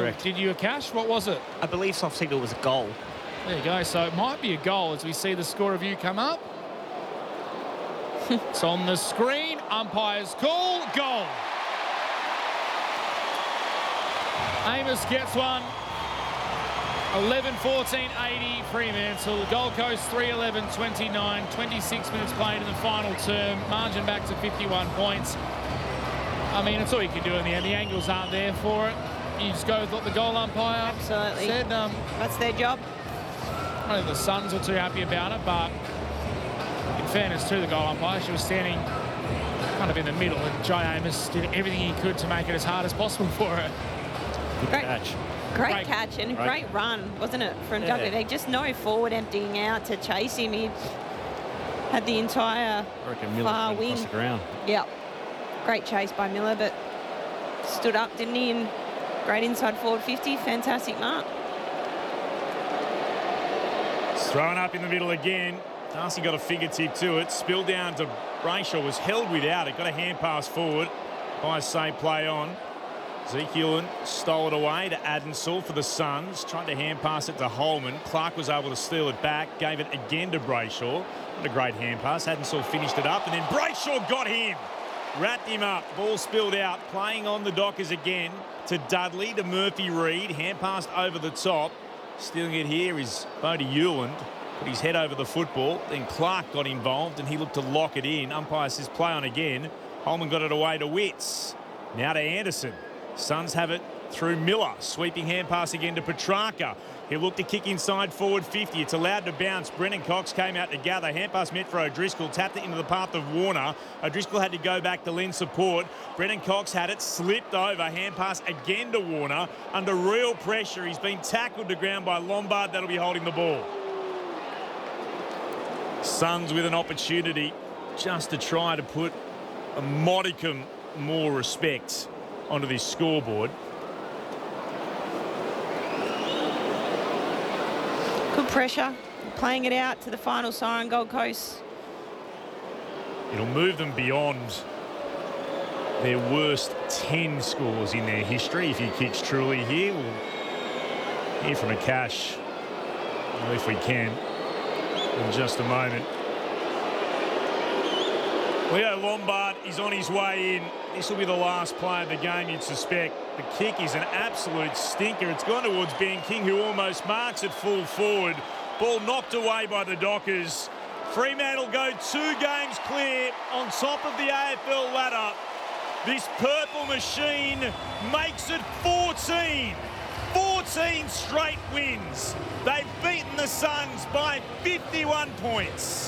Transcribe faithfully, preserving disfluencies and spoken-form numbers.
correct. Did you, Cash? What was it? I believe soft signal was a goal. There you go. So it might be a goal as we see the score review come up. It's on the screen. Umpire's call. Goal. Amos gets one. eleven fourteen eighty Fremantle. Gold Coast three eleven twenty-nine. twenty-six minutes played in the final term. Margin back to fifty-one points. I mean, it's all you can do in the end. The angles aren't there for it. You just go with what the goal umpire Absolutely. said. Um, That's their job. I don't think the Suns were too happy about it, but in fairness to the goal umpire, she was standing kind of in the middle, and Jai Amos did everything he could to make it as hard as possible for her. Good Great. catch. Great, Great. catch and Great. great run, wasn't it, from Yeah. W? They just no forward emptying out to chase him. He had the entire I reckon Miller far went across wing. the ground. Yeah, great chase by Miller, but stood up, didn't he? And great inside forward fifty. Fantastic mark. It's thrown up in the middle again. Darcy got a fingertip to it. Spilled down to Brayshaw. Was held without it. Got a hand pass forward by a safe play on. Ezekiel stole it away to Adensall for the Suns. Tried to hand pass it to Holman. Clark was able to steal it back. Gave it again to Brayshaw. What a great hand pass. Adensall finished it up, and then Brayshaw got him. Wrapped him up. Ball spilled out. Playing on the Dockers again to Dudley, to Murphy-Reid. Hand passed over the top. Stealing it here is Bodie Hewland. Put his head over the football. Then Clark got involved, and he looked to lock it in. Umpire says play on again. Holman got it away to Witts. Now to Anderson. Suns have it through Miller. Sweeping hand pass again to Petrarca. He'll look to kick inside forward fifty. It's allowed to bounce. Brennan Cox came out to gather. Hand pass meant for O'Driscoll. Tapped it into the path of Warner. O'Driscoll had to go back to lend support. Brennan Cox had it. Slipped over. Hand pass again to Warner. Under real pressure. He's been tackled to ground by Lombard. That'll be holding the ball. Suns with an opportunity just to try to put a modicum more respect onto this scoreboard. Good pressure. Playing it out to the final siren, Gold Coast. It'll move them beyond their worst ten scores in their history if he kicks truly here. We'll hear from a Cash, well, if we can, in just a moment. Leo Lombard is on his way in. This will be the last play of the game, you'd suspect. The kick is an absolute stinker. It's gone towards Ben King, who almost marks it full forward. Ball knocked away by the Dockers. Fremantle go two games clear on top of the A F L ladder. This purple machine makes it fourteen. fourteen straight wins. They've beaten the Suns by fifty-one points.